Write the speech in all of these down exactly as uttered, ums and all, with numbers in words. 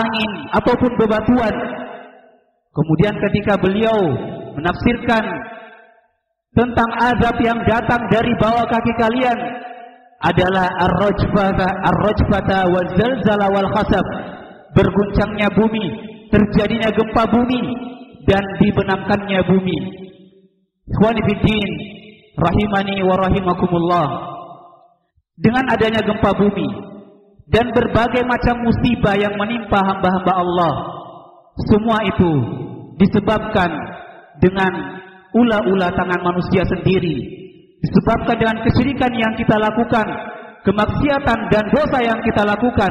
angin ataupun bebatuan. Kemudian ketika beliau menafsirkan tentang azab yang datang dari bawah kaki kalian adalah ar-rajfata ar-rajfata waz-zalzala wal khasaf, berguncangnya bumi, terjadinya gempa bumi dan dibenamkannya bumi. Ikhwani fiddin rahimani wa rahimakumullah, dengan adanya gempa bumi dan berbagai macam musibah yang menimpa hamba-hamba Allah, semua itu disebabkan dengan ulah-ulah tangan manusia sendiri, disebabkan dengan kesyirikan yang kita lakukan, kemaksiatan dan dosa yang kita lakukan.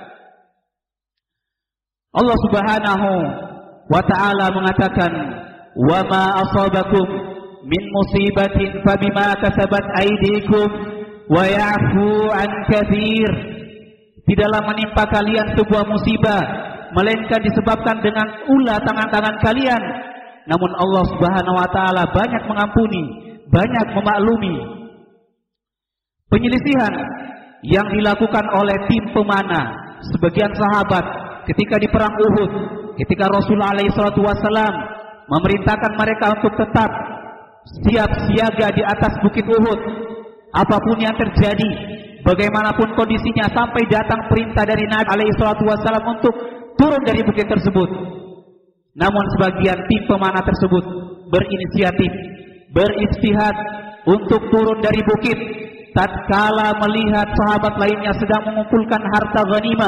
Allah Subhanahu wa ta'ala mengatakan, "Wa ma asabakum min musibatin fabima kasabat aydikum wa ya'fu an katsir." Tidaklah menimpa kalian sebuah musibah melainkan disebabkan dengan ulah tangan-tangan kalian, namun Allah Subhanahu wa ta'ala banyak mengampuni, banyak memaklumi. Penyelisihan yang dilakukan oleh tim pemanah sebagian sahabat ketika di perang Uhud, ketika Rasulullah alaihi salatu wasallam memerintahkan mereka untuk tetap siap siaga di atas bukit Uhud, apapun yang terjadi, bagaimanapun kondisinya, sampai datang perintah dari Nabi alaihi salatu wasallam untuk turun dari bukit tersebut. Namun sebagian tim pemanah tersebut berinisiatif, berijtihad untuk turun dari bukit tatkala melihat sahabat lainnya sedang mengumpulkan harta ghanimah.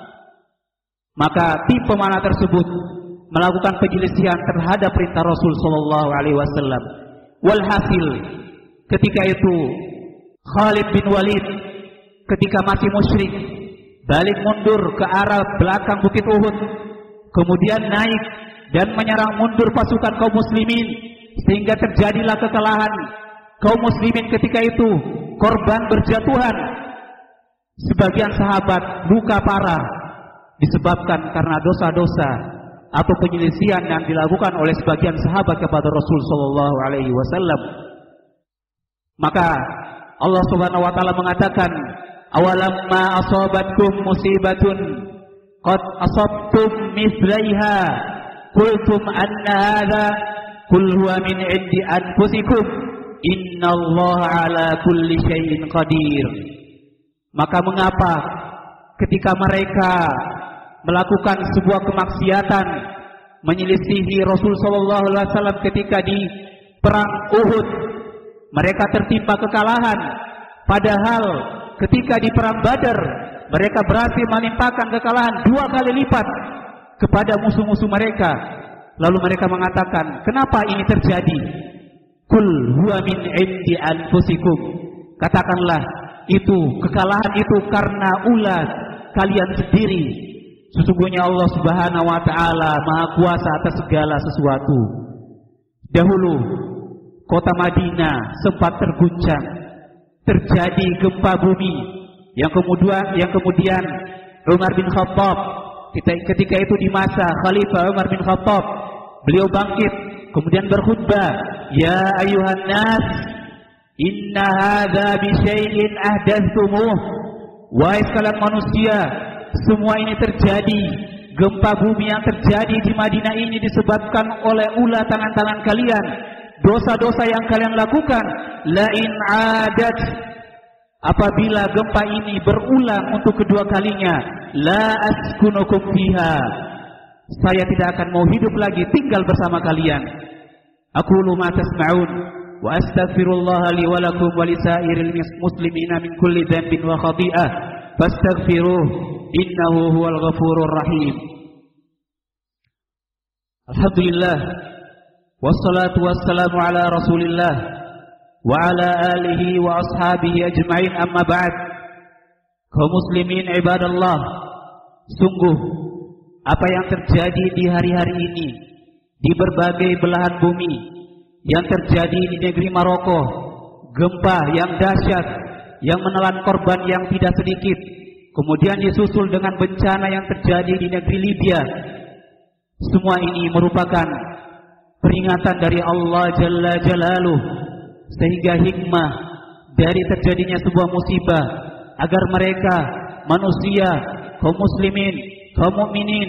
Maka tim pemanah tersebut melakukan penyelisihan terhadap perintah Rasul sallallahu alaihi wasallam. Walhasil ketika itu Khalid bin Walid ketika masih musyrik balik mundur ke arah belakang bukit Uhud, kemudian naik dan menyerang mundur pasukan kaum muslimin, sehingga terjadilah kekalahan kaum muslimin. Ketika itu korban berjatuhan, sebagian sahabat luka parah disebabkan karena dosa-dosa atau penyelisihan yang dilakukan oleh sebagian sahabat kepada Rasul sallallahu alaihi wasallam. Maka Allah Subhanahu wa taala mengatakan, "Awalamma asabatkum musibatun qad asabtum mithlaiha qultum anna hadza qul huwa min 'indi anfusikum innallaha 'ala kulli syai'in qadir." Maka mengapa ketika mereka melakukan sebuah kemaksiatan, menyelisihi Rasul sallallahu alaihi wasallam ketika di perang Uhud, mereka tertimpa kekalahan, padahal ketika di perang Badar mereka berhasil menimpakan kekalahan dua kali lipat kepada musuh-musuh mereka. Lalu mereka mengatakan, kenapa ini terjadi? Kul huwa min 'indi anfusikum. Katakanlah, itu kekalahan itu karena ulah kalian sendiri. Sesungguhnya Allah Subhanahu wa taala Maha Kuasa atas segala sesuatu. Dahulu kota Madinah sempat terguncang, terjadi gempa bumi yang kemudian yang kemudian Umar bin Khattab ketika itu di masa Khalifah Umar bin Khattab, beliau bangkit kemudian berkhutbah, "Ya ayuhan nas, inna hadza bi syai'in ahdatsumuh." Wahai sekalian manusia, semua ini terjadi, gempa bumi yang terjadi di Madinah ini disebabkan oleh ulah tangan-tangan kalian, dosa-dosa yang kalian lakukan. La in adat, apabila gempa ini berulang untuk kedua kalinya, la askunukum fiha, saya tidak akan mau hidup lagi tinggal bersama kalian. Aqulu ma tasma'un wa astaghfirullah li wa lakum wa lisairil muslimina min kulli dhanbin wa khati'ah fastaghfiruh innahu huwal ghafurur rahim. Alhamdulillah wassalatu wassalamu ala Rasulillah wa ala alihi wa ashabihi ajma'in, amma ba'd. Kaum muslimin ibadallah, sungguh apa yang terjadi di hari-hari ini di berbagai belahan bumi, yang terjadi di negeri Maroko, gempa yang dahsyat yang menelan korban yang tidak sedikit, kemudian disusul dengan bencana yang terjadi di negeri Libya, semua ini merupakan peringatan dari Allah Jalla Jalaluh, sehingga hikmah dari terjadinya sebuah musibah agar mereka manusia, kaum muslimin, kaum mukminin